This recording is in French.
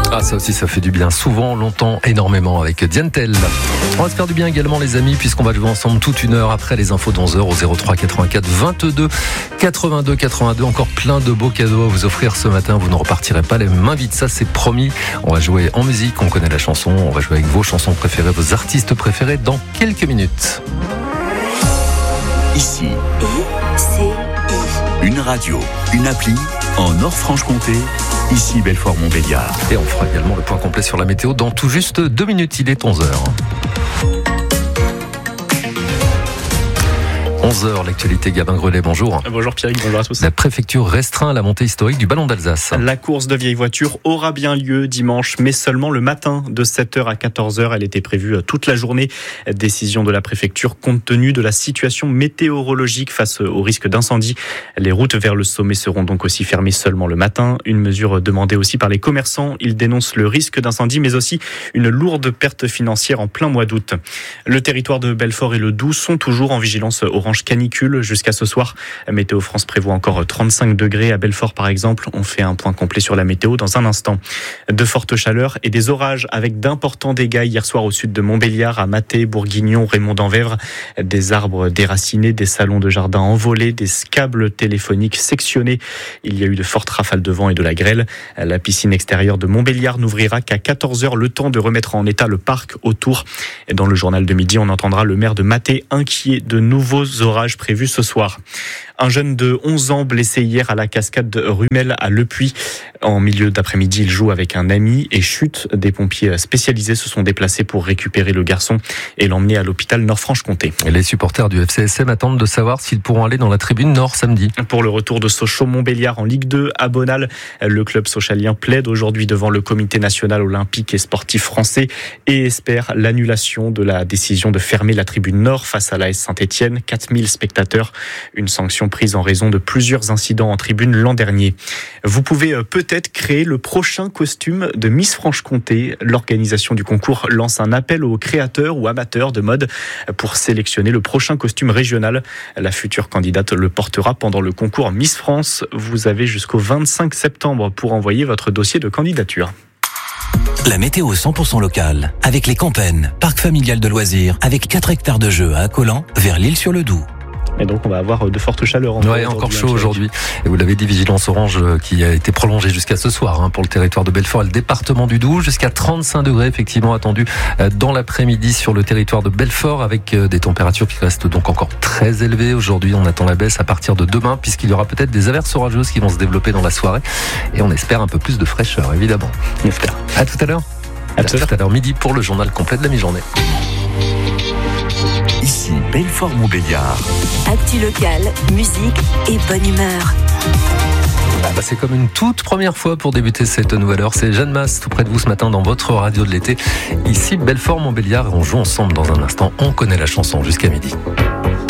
Ah, ça aussi, ça fait du bien. Souvent, longtemps, énormément avec Diane Tell. On va se faire du bien également, les amis, puisqu'on va jouer ensemble toute une heure après les infos d'11h au 03 84 22 82 82. Encore plein de beaux cadeaux à vous offrir ce matin. Vous ne repartirez pas les mains vides, ça c'est promis. On va jouer en musique, on connaît la chanson. On va jouer avec vos chansons préférées, vos artistes préférés dans quelques minutes. Ici, une radio, une appli en Nord-Franche-Comté. Ici Belfort-Montbéliard. Et on fera également le point complet sur la météo dans tout juste 2 minutes. Il est 11h. 11h, l'actualité, Gabin Grelet, bonjour. Bonjour Pierre, bonjour à tous. La préfecture restreint la montée historique du ballon d'Alsace. La course de vieilles voitures aura bien lieu dimanche, mais seulement le matin de 7h à 14h. Elle était prévue toute la journée. Décision de la préfecture compte tenu de la situation météorologique face au risque d'incendie. Les routes vers le sommet seront donc aussi fermées seulement le matin. Une mesure demandée aussi par les commerçants. Ils dénoncent le risque d'incendie, mais aussi une lourde perte financière en plein mois d'août. Le territoire de Belfort et le Doubs sont toujours en vigilance orange canicule jusqu'à ce soir. Météo France prévoit encore 35 degrés à Belfort par exemple. On fait un point complet sur la météo dans un instant. De fortes chaleurs et des orages avec d'importants dégâts hier soir au sud de Montbéliard, à Mathé, Bourguignon, Raymond-d'Envèvre. Des arbres déracinés, des salons de jardin envolés, des câbles téléphoniques sectionnés. Il y a eu de fortes rafales de vent et de la grêle. La piscine extérieure de Montbéliard n'ouvrira qu'à 14h, le temps de remettre en état le parc autour. Et dans le journal de midi, on entendra le maire de Mathé inquiet de nouveaux orages prévus ce soir. Un jeune de 11 ans blessé hier à la cascade de Rumel à Le Puy. En milieu d'après-midi, il joue avec un ami et chute. Des pompiers spécialisés se sont déplacés pour récupérer le garçon et l'emmener à l'hôpital Nord-Franche-Comté. Et les supporters du FCSM attendent de savoir s'ils pourront aller dans la tribune Nord samedi. Pour le retour de Sochaux-Montbéliard en Ligue 2 à Bonal, le club sochalien plaide aujourd'hui devant le comité national olympique et sportif français et espère l'annulation de la décision de fermer la tribune Nord face à l'AS Saint-Etienne. 4000 spectateurs, une sanction prise en raison de plusieurs incidents en tribune l'an dernier. Vous pouvez peut-être créer le prochain costume de Miss Franche-Comté. L'organisation du concours lance un appel aux créateurs ou amateurs de mode pour sélectionner le prochain costume régional. La future candidate le portera pendant le concours Miss France. Vous avez jusqu'au 25 septembre pour envoyer votre dossier de candidature. La météo 100% locale, avec les Campennes, parc familial de loisirs, avec 4 hectares de jeux à Accolant, vers l'Île-sur-le-Doubs. Et donc on va avoir de fortes chaleurs. Encore chaud aujourd'hui. Et vous l'avez dit, vigilance orange qui a été prolongée jusqu'à ce soir pour le territoire de Belfort et le département du Doubs. Jusqu'à 35 degrés effectivement attendus dans l'après-midi sur le territoire de Belfort, avec des températures qui restent donc encore très élevées. Aujourd'hui, on attend la baisse à partir de demain, puisqu'il y aura peut-être des averses orageuses qui vont se développer dans la soirée. Et on espère un peu plus de fraîcheur, évidemment. On espère. À tout à l'heure. À tout à l'heure midi pour le journal complet de la mi-journée. Ici Belfort-Montbéliard. Actu locale, musique et bonne humeur. C'est comme une toute première fois pour débuter cette nouvelle heure. C'est Jeanne Masse tout près de vous ce matin dans votre radio de l'été. Ici Belfort-Montbéliard, et on joue ensemble dans un instant. On connaît la chanson jusqu'à midi.